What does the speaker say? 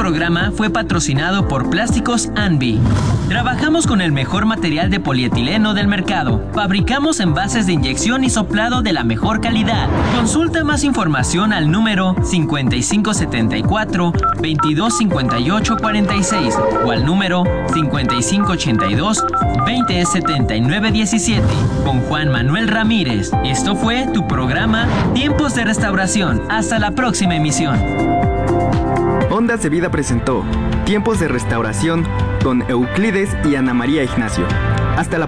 programa fue patrocinado por Plásticos Anvi. Trabajamos con el mejor material de polietileno del mercado. Fabricamos envases de inyección y soplado de la mejor calidad. Consulta más información al número 5574-225846 o al número 5582-207917 con Juan Manuel Ramírez. Esto fue tu programa Tiempos de Restauración. Hasta la próxima emisión. Ondas de Vida presentó Tiempos de Restauración con Euclides y Ana María Ignacio. Hasta la